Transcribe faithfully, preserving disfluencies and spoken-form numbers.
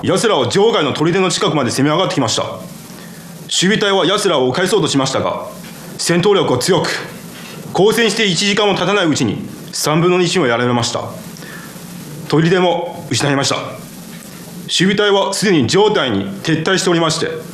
奴らは場外の砦の近くまで攻め上がってきました。守備隊は奴らを返そうとしましたが、戦闘力は強く、交戦していちじかんも経たないうちにさんぶんのいちをやられました。砦も失いました。守備隊はすでに城内に撤退しておりまして、